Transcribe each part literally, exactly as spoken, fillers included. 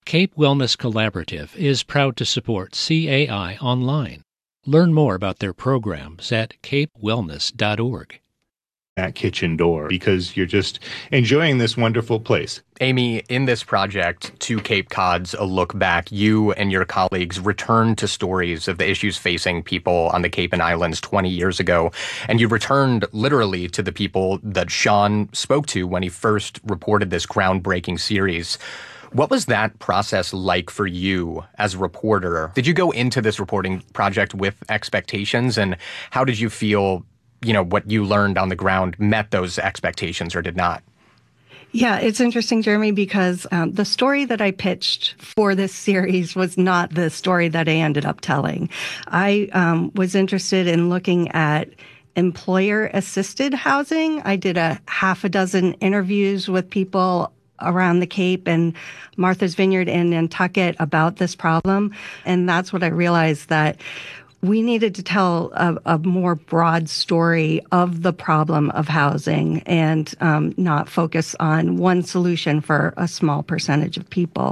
Cape Wellness Collaborative is proud to support C A I online. Learn more about their programs at cape wellness dot org. That kitchen door, because you're just enjoying this wonderful place. Amy, in this project, To Cape Cod's A Look Back, you and your colleagues returned to stories of the issues facing people on the Cape and Islands twenty years ago. And you returned literally to the people that Sean spoke to when he first reported this groundbreaking series. What was that process like for you as a reporter? Did you go into this reporting project with expectations, and how did you feel, you know, what you learned on the ground met those expectations or did not? Yeah, it's interesting, Jeremy, because um, the story that I pitched for this series was not the story that I ended up telling. I um, was interested in looking at employer-assisted housing. I did a half a dozen interviews with people around the Cape and Martha's Vineyard and Nantucket about this problem. And that's what I realized, that we needed to tell a, a more broad story of the problem of housing and um, not focus on one solution for a small percentage of people.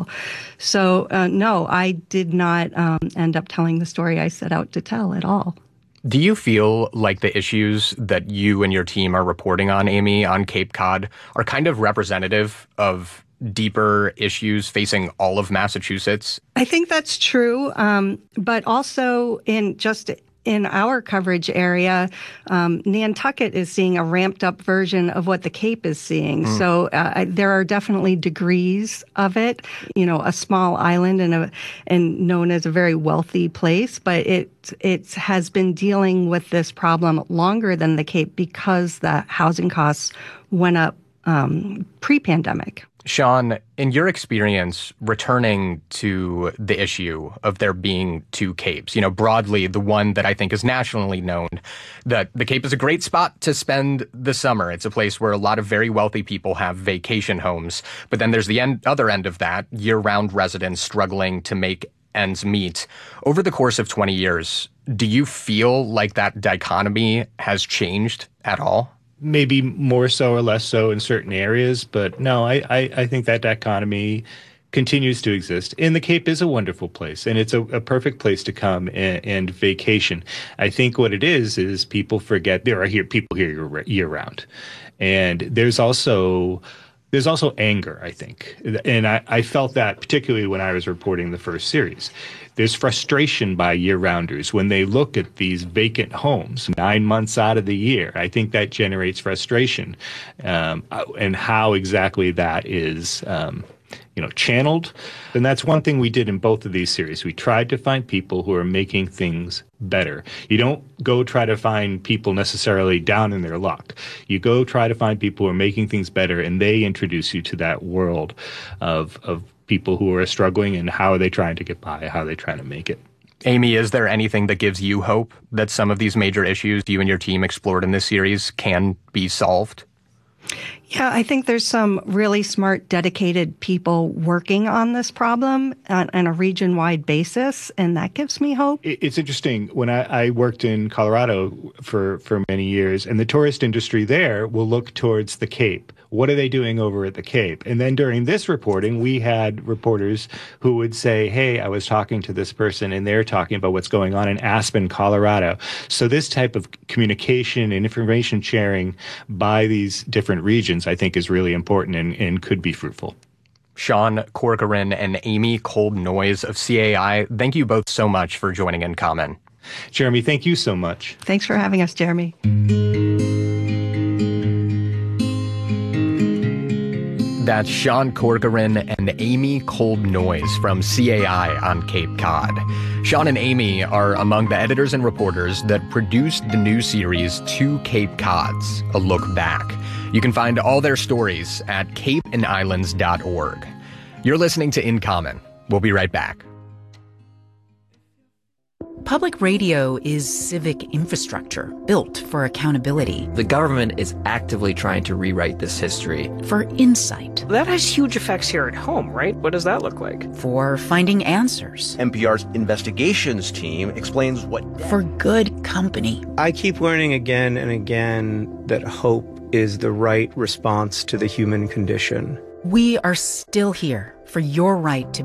So, uh, no, I did not um, end up telling the story I set out to tell at all. Do you feel like the issues that you and your team are reporting on, Amy, on Cape Cod are kind of representative of deeper issues facing all of Massachusetts? I think that's true. Um, but also in just in our coverage area, um, Nantucket is seeing a ramped up version of what the Cape is seeing. Mm. So uh, there are definitely degrees of it. You know, a small island and a and known as a very wealthy place, but it it has been dealing with this problem longer than the Cape because the housing costs went up um, pre-pandemic. Sean, in your experience returning to the issue of there being two Capes, you know, broadly, the one that I think is nationally known, that the Cape is a great spot to spend the summer. It's a place where a lot of very wealthy people have vacation homes. But then there's the end, other end of that, year-round residents struggling to make ends meet. Over the course of twenty years, do you feel like that dichotomy has changed at all? Maybe more so or less so in certain areas, but no, I, I, I think that dichotomy continues to exist. And the Cape is a wonderful place, and it's a, a perfect place to come and, and vacation. I think what it is is people forget there are here people here year, year round, and there's also there's also anger, I think, and I, I felt that particularly when I was reporting the first series. There's frustration by year-rounders when they look at these vacant homes nine months out of the year. I think that generates frustration, um, and how exactly that is, um, you know, channeled. And that's one thing we did in both of these series. We tried to find people who are making things better. You don't go try to find people necessarily down in their luck. You go try to find people who are making things better, and they introduce you to that world of of. people who are struggling and how are they trying to get by, how are they trying to make it. Amy, is there anything that gives you hope that some of these major issues you and your team explored in this series can be solved? Yeah, I think there's some really smart, dedicated people working on this problem on, on a region-wide basis, and that gives me hope. It's interesting. When I, I worked in Colorado for, for many years, and the tourist industry there will look towards the Cape. What are they doing over at the Cape? And then during this reporting, we had reporters who would say, hey, I was talking to this person, and they're talking about what's going on in Aspen, Colorado. So this type of communication and information sharing by these different regions, I think, is really important and, and could be fruitful. Sean Corcoran and Amy Kolb-Noyes of C A I, thank you both so much for joining In Common. Jeremy, thank you so much. Thanks for having us, Jeremy. That's Sean Corcoran and Amy Kolb-Noyes from C A I on Cape Cod. Sean and Amy are among the editors and reporters that produced the new series To Cape Cod's A Look Back. You can find all their stories at cape and islands dot org. You're listening to In Common. We'll be right back. Public radio is civic infrastructure built for accountability. The government is actively trying to rewrite this history. For insight. That has huge effects here at home, right? What does that look like? For finding answers. N P R's investigations team explains what... For good company. I keep learning again and again that hope is the right response to the human condition. We are still here for your right to